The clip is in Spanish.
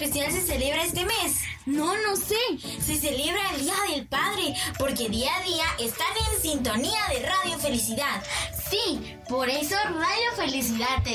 especial se celebra este mes? No sé. Se celebra el Día del Padre, porque día a día están en sintonía de Radio Felicidad. Sí, por eso Radio Felicidad te